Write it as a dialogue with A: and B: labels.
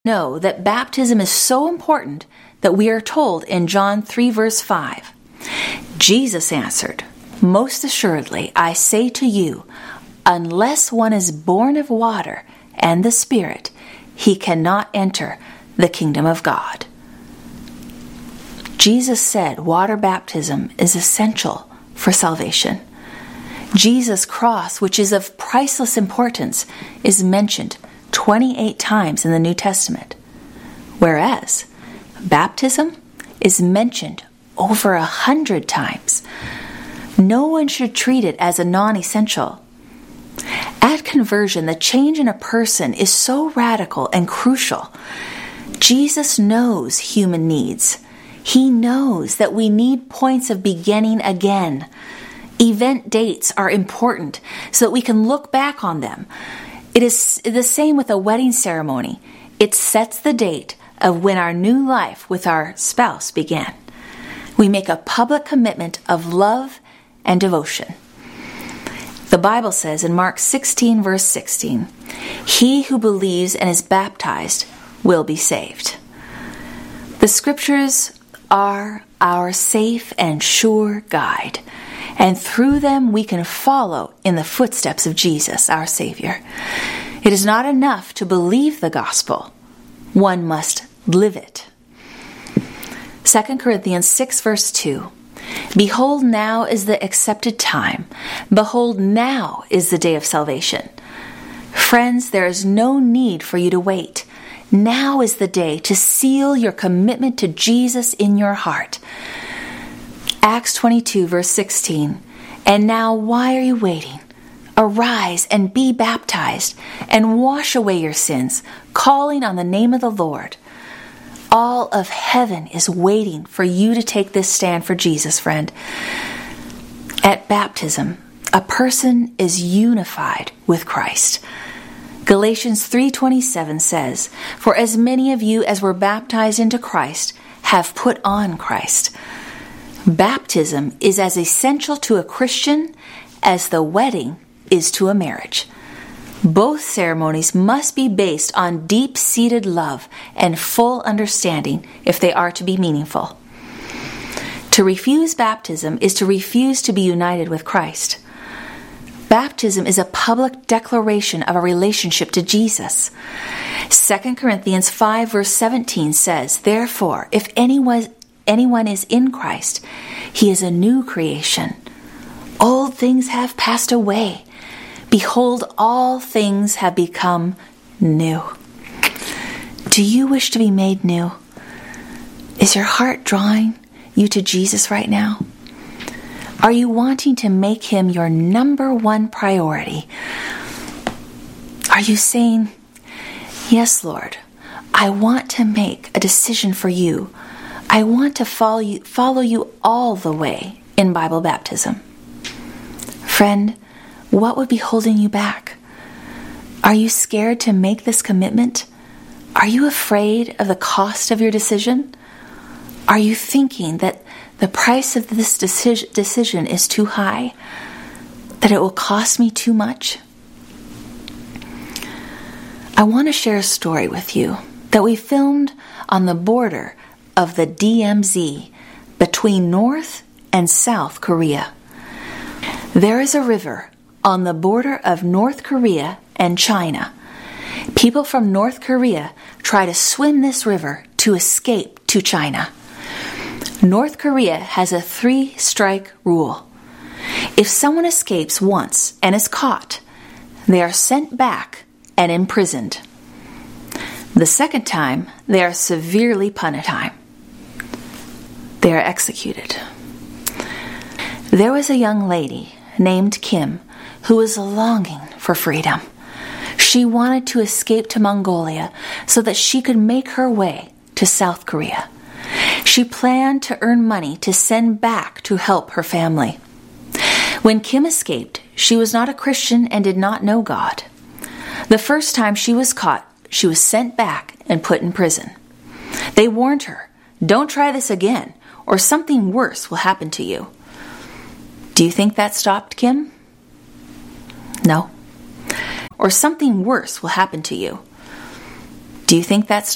A: know that baptism is so important that we are told in John 3 verse 5, Jesus answered, "Most assuredly, I say to you, unless one is born of water and the Spirit, he cannot enter the kingdom of God." Jesus said water baptism is essential for salvation. Jesus' cross, which is of priceless importance, is mentioned 28 times in the New Testament, whereas baptism is mentioned over 100 times. No one should treat it as a non-essential. At conversion, the change in a person is so radical and crucial. Jesus knows human needs. He knows that we need points of beginning again. Event dates are important so that we can look back on them. It is the same with a wedding ceremony. It sets the date of when our new life with our spouse began. We make a public commitment of love and devotion. The Bible says in Mark 16 verse 16, "He who believes and is baptized will be saved." The scriptures are our safe and sure guide, and through them we can follow in the footsteps of Jesus, our Savior. It is not enough to believe the gospel. One must live it. 2 Corinthians 6 verse 2, "Behold, now is the accepted time. Behold, now is the day of salvation." Friends, there is no need for you to wait. Now is the day to seal your commitment to Jesus in your heart. Acts 22 verse 16, "And now why are you waiting? Arise and be baptized, and wash away your sins, calling on the name of the Lord." All of heaven is waiting for you to take this stand for Jesus, friend. At baptism, a person is unified with Christ. Galatians 3:27 says, "For as many of you as were baptized into Christ have put on Christ." Baptism is as essential to a Christian as the wedding is to a marriage. Both ceremonies must be based on deep-seated love and full understanding if they are to be meaningful. To refuse baptism is to refuse to be united with Christ. Baptism is a public declaration of a relationship to Jesus. 2 Corinthians 5 verse 17 says, "Therefore, if anyone is in Christ, he is a new creation. Old things have passed away. Behold, all things have become new." Do you wish to be made new? Is your heart drawing you to Jesus right now? Are you wanting to make him your number one priority? Are you saying, "Yes, Lord, I want to make a decision for you. I want to follow you all the way in Bible baptism"? Friend, what would be holding you back? Are you scared to make this commitment? Are you afraid of the cost of your decision? Are you thinking that the price of this decision is too high? That it will cost me too much? I want to share a story with you that we filmed on the border of the DMZ between North and South Korea. There is a river on the border of North Korea and China. People from North Korea try to swim this river to escape to China. North Korea has a 3-strike rule. If someone escapes once and is caught, they are sent back and imprisoned. The second time, they are severely punished. They are executed. There was a young lady named Kim who was longing for freedom. She wanted to escape to Mongolia so that she could make her way to South Korea. She planned to earn money to send back to help her family. When Kim escaped, she was not a Christian and did not know God. The first time she was caught, she was sent back and put in prison. They warned her, "Don't try this again, or something worse will happen to you." Do you think that stopped Kim? No. Or something worse will happen to you. Do you think that stopped